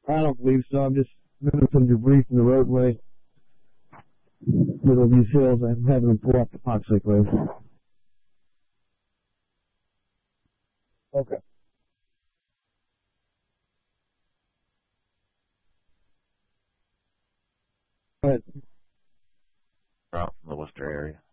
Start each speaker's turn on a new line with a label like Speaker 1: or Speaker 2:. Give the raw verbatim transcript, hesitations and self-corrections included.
Speaker 1: I don't believe so. I'm just moving some debris from the roadway. Middle of these hills, I'm having them pull off the Pot Stick Road. Okay. Go ahead.
Speaker 2: Out from the Worcester area.